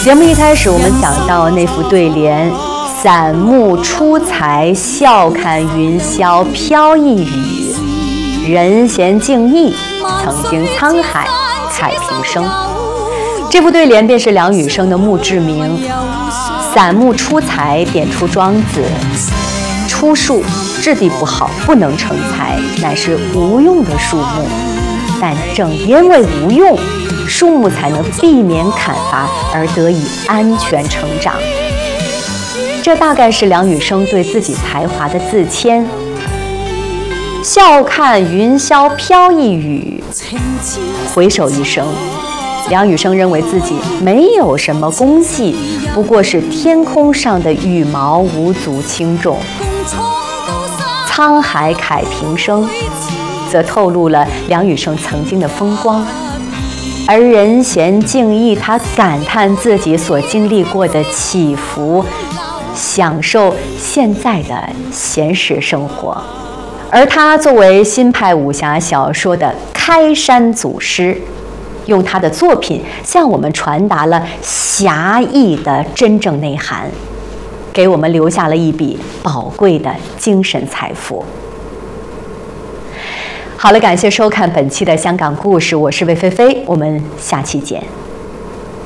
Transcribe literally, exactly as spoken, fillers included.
节目一开始，我们讲到那副对联：散目出才，笑看云霄飘逸雨。人闲静逸，曾经沧海慨平生。这副对联便是梁羽生的墓志铭。散目出才点出庄子：出树质地不好，不能成材，乃是无用的树木。但正因为无用，树木才能避免砍伐而得以安全成长。这大概是梁羽生对自己才华的自谦。笑看云霄飘逸雨，回首一生，梁羽生认为自己没有什么功绩，不过是天空上的羽毛无足轻重。沧海慨平生，则透露了梁羽生曾经的风光。而人闲静逸，他感叹自己所经历过的起伏，享受现在的闲适生活。而他作为新派武侠小说的开山祖师，用他的作品向我们传达了侠义的真正内涵，给我们留下了一笔宝贵的精神财富。好了，感谢收看本期的香港故事，我是魏菲菲，我们下期见。